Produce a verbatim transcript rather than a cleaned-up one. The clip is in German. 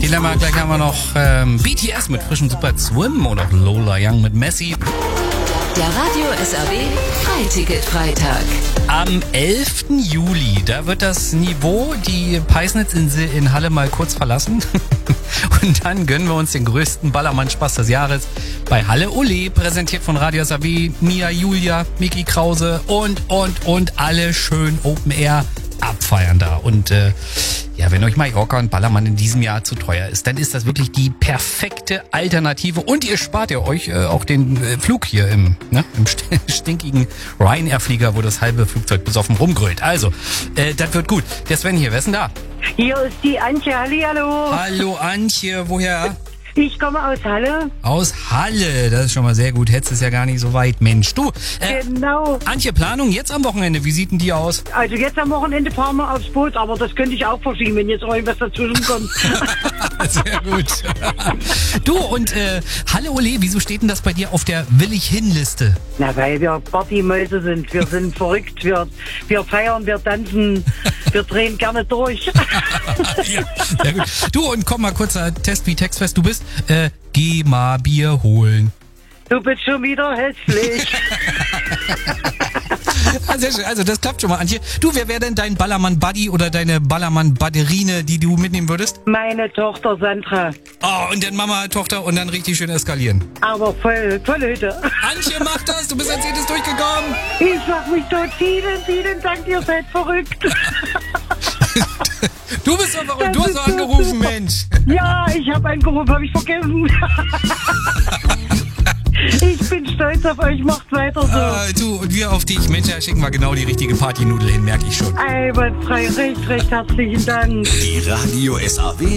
Dilemma, gleich haben wir noch ähm, B T S mit frischem Super Swim und auch Lola Young mit Messi. Der Radio S R B Freiticket-Freitag. Am elften Juli, da wird das Niveau die Peisnitzinsel in Halle mal kurz verlassen. Und dann gönnen wir uns den größten Ballermann-Spaß des Jahres bei Halle Ole, präsentiert von Radio S R B, Mia, Julia, Miki Krause und, und, und alle schön Open Air abfeiern da. Und äh, ja, wenn euch Mallorca und Ballermann in diesem Jahr zu teuer ist, dann ist das wirklich die perfekte Alternative. Und ihr spart ja euch äh, auch den äh, Flug hier im, ne, im stinkigen Ryanair-Flieger, wo das halbe Flugzeug besoffen rumgrölt. Also, äh, das wird gut. Der Sven hier, wer ist denn da? Hier ist die Antje, hallihallo. Hallo Antje, woher? Ich komme aus Halle. Aus Halle, das ist schon mal sehr gut. Hättest es ja gar nicht so weit. Mensch, du, äh, Genau. Antje, Planung jetzt am Wochenende, wie sieht denn die aus? Also jetzt am Wochenende fahren wir aufs Boot, aber das könnte ich auch verschieben, wenn jetzt irgendwas dazwischen kommt. Sehr gut. Du, und äh, Halle Ole, wieso steht denn das bei dir auf der Will-ich-hin-Liste? Na, weil wir Partymäuse sind. Wir sind verrückt. Wir, wir feiern, wir tanzen, wir drehen gerne durch. Ja, sehr gut. Du, und komm mal kurzer Test, wie textfest du bist. Äh, geh mal Bier holen. Du bist schon wieder hässlich. Ah, sehr schön. Also das klappt schon mal, Antje. Du, wer wäre denn dein Ballermann-Buddy oder deine Ballermann-Badderine, die du mitnehmen würdest? Meine Tochter Sandra. Oh, und dann Mama, Tochter und dann richtig schön eskalieren. Aber voll, tolle Hütte. Antje, mach das. Du bist als jedes durchgekommen. Ich mach mich tot. Vielen, vielen Dank. Ihr seid verrückt. Du bist doch verrückt. Du hast doch angerufen, Mensch. Ja, ich habe angerufen, habe ich vergessen. Ich bin stolz auf euch, macht weiter so. Ah, du, und wir auf dich. Mensch, da schicken wir genau die richtige Partynudel hin, merke ich schon. Einwandfrei, recht, recht herzlichen Dank. Die Radio S R B